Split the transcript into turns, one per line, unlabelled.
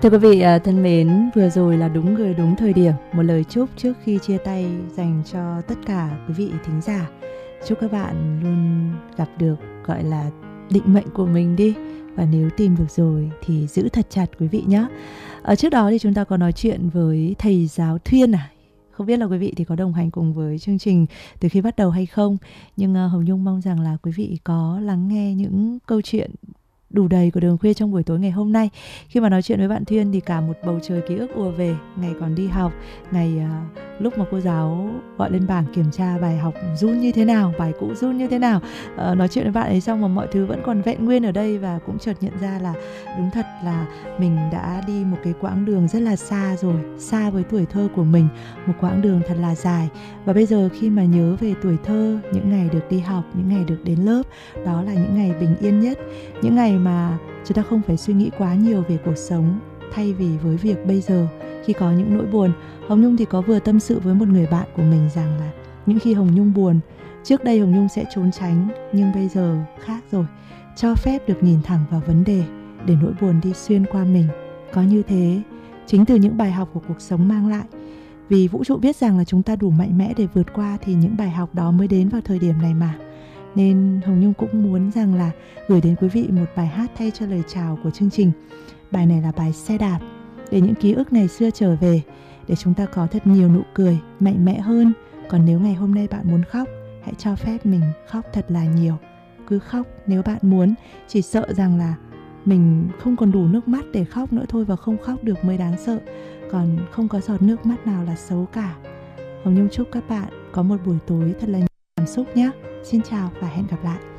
Thưa quý vị thân mến, vừa rồi là đúng người đúng thời điểm, một lời chúc trước khi chia tay dành cho tất cả quý vị thính giả. Chúc các bạn luôn gặp được gọi là định mệnh của mình đi. Và nếu tìm được rồi thì giữ thật chặt quý vị nhé. Ở trước đó thì chúng ta có nói chuyện với thầy giáo Thuyên Không biết là quý vị thì có đồng hành cùng với chương trình từ khi bắt đầu hay không. Nhưng Hồng Nhung mong rằng là quý vị có lắng nghe những câu chuyện đủ đầy của Đường Khuya trong buổi tối ngày hôm nay. Khi mà nói chuyện với bạn Thuyên thì cả một bầu trời ký ức ùa về. Ngày còn đi học, ngày lúc mà cô giáo gọi lên bảng kiểm tra bài học run như thế nào, bài cũ run như thế nào. Nói chuyện với bạn ấy xong mà mọi thứ vẫn còn vẹn nguyên ở đây. Và cũng chợt nhận ra là đúng thật là mình đã đi một cái quãng đường rất là xa rồi, xa với tuổi thơ của mình, một quãng đường thật là dài. Và bây giờ khi mà nhớ về tuổi thơ, những ngày được đi học, những ngày được đến lớp, đó là những ngày bình yên nhất, những ngày mà chúng ta không phải suy nghĩ quá nhiều về cuộc sống. Thay vì với việc bây giờ khi có những nỗi buồn, Hồng Nhung thì có vừa tâm sự với một người bạn của mình rằng là những khi Hồng Nhung buồn, trước đây Hồng Nhung sẽ trốn tránh, nhưng bây giờ khác rồi, cho phép được nhìn thẳng vào vấn đề để nỗi buồn đi xuyên qua mình. Có như thế, chính từ những bài học của cuộc sống mang lại, vì vũ trụ biết rằng là chúng ta đủ mạnh mẽ để vượt qua, thì những bài học đó mới đến vào thời điểm này mà. Nên Hồng Nhung cũng muốn rằng là gửi đến quý vị một bài hát thay cho lời chào của chương trình. Bài này là bài Xe đạp, để những ký ức ngày xưa trở về, để chúng ta có thật nhiều nụ cười, mạnh mẽ hơn. Còn nếu ngày hôm nay bạn muốn khóc, hãy cho phép mình khóc thật là nhiều. Cứ khóc nếu bạn muốn, chỉ sợ rằng là mình không còn đủ nước mắt để khóc nữa thôi, và không khóc được mới đáng sợ. Còn không có giọt nước mắt nào là xấu cả. Hồng Nhung chúc các bạn có một buổi tối thật là nhiều cảm xúc nhé. Xin chào và hẹn gặp lại.